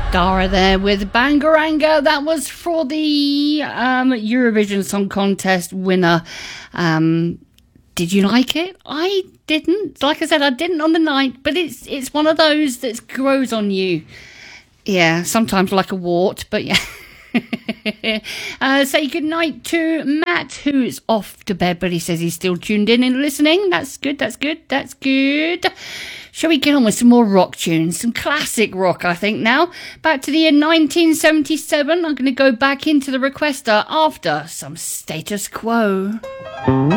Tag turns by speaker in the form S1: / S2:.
S1: Dara there with Bangaranga. That was for the Eurovision Song Contest winner. Did you like it? I didn't. Like I said, I didn't on the night, but it's one of those that grows on you. Yeah, sometimes like a wart, but yeah. Say goodnight to Matt, who's off to bed, but he says he's still tuned in and listening. That's good, that's good, that's good. Shall we get on with some more rock tunes? Some classic rock, I think, now. Back to the year 1977. I'm going to go back into the requester after some Status Quo.